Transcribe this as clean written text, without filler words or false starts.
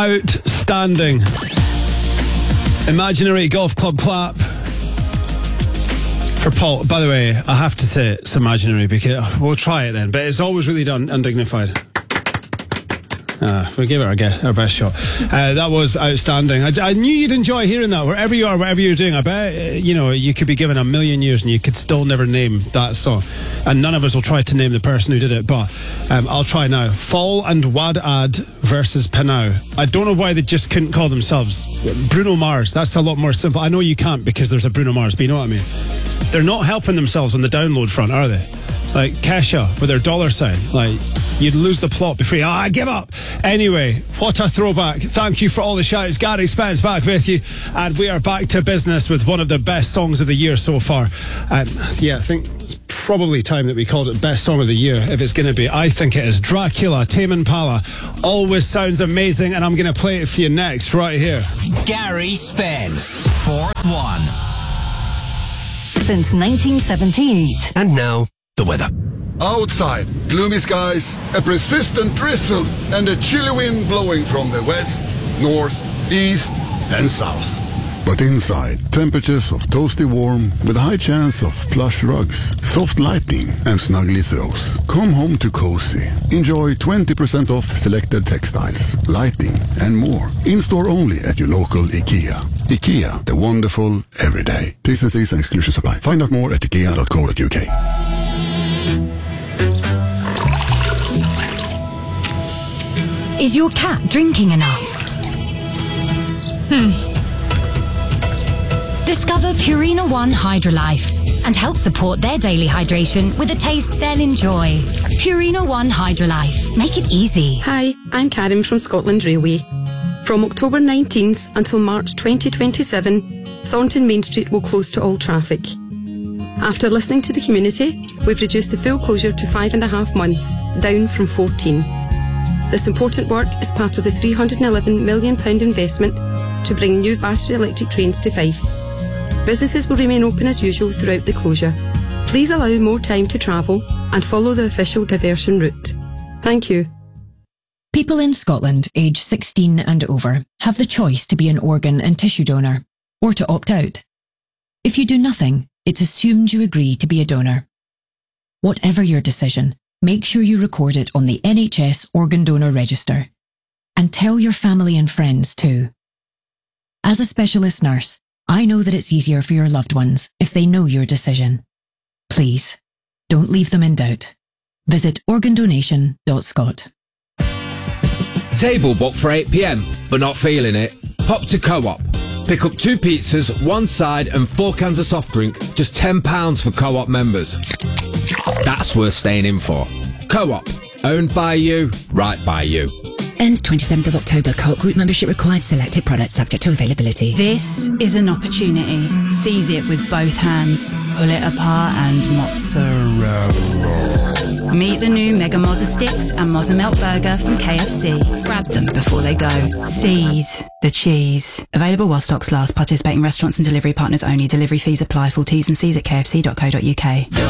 Outstanding. Imaginary Golf Club clap for Paul. By the way, I have to say it's imaginary because we'll try it then, but it's always really done undignified. We gave it our best shot. That was outstanding. I knew you'd enjoy hearing that wherever you are, whatever you're doing. I bet you could be given 1,000,000 years and you could still never name that song, and none of us will try to name the person who did it, but I'll try now. Fall and Wadad versus Panau. I don't know why they just couldn't call themselves Bruno Mars. That's a lot more simple. I know you can't because there's a Bruno Mars, but you know what I mean. They're not helping themselves on the download front, are they? Like Kesha with their $sign. Like, you'd lose the plot before I give up. Anyway, what a throwback. Thank you for all the shouts. Gary Spence back with you. And we are back to business with one of the best songs of the year so far. I think it's probably time that we called it Best Song of the Year, if it's going to be. I think it is. Dracula, Tame Impala. Always sounds amazing, and I'm going to play it for you next, right here. Gary Spence, fourth one. Since 1978. And now, the weather. Outside, gloomy skies, a persistent drizzle, and a chilly wind blowing from the west, north, east, and south. But inside, temperatures of toasty warm with a high chance of plush rugs, soft lighting, and snuggly throws. Come home to cozy. Enjoy 20% off selected textiles, lighting, and more. In-store only at your local IKEA. IKEA, the wonderful everyday. T's and C's and exclusion supply. Find out more at ikea.co.uk. Is your cat drinking enough? Discover Purina One Hydrolife and help support their daily hydration with a taste they'll enjoy. Purina One Hydrolife. Make it easy. Hi, I'm Karen from Scotland Railway. From October 19th until March 2027, Thornton Main Street will close to all traffic. After listening to the community, we've reduced the full closure to 5.5 months, down from 14. This important work is part of the £311 million investment to bring new battery electric trains to Fife. Businesses will remain open as usual throughout the closure. Please allow more time to travel and follow the official diversion route. Thank you. People in Scotland aged 16 and over have the choice to be an organ and tissue donor, or to opt out. If you do nothing, it's assumed you agree to be a donor. Whatever your decision, make sure you record it on the NHS Organ Donor Register. And tell your family and friends too. As a specialist nurse, I know that it's easier for your loved ones if they know your decision. Please, don't leave them in doubt. Visit organdonation.scot. Table booked for 8 p.m, but not feeling it? Hop to Co-op. Pick up 2 pizzas, 1 side and 4 cans of soft drink, just £10 for Co-op members. That's worth staying in for. Co-op. Owned by you, right by you. Ends 27th of October. Co-op group membership required. Selected products subject to availability. This is an opportunity. Seize it with both hands. Pull it apart and mozzarella. Meet the new Mega Mozza Sticks and Mozza Melt Burger from KFC. Grab them before they go. Seize the cheese. Available while stocks last. Participating restaurants and delivery partners only. Delivery fees apply. Full T's and C's at kfc.co.uk.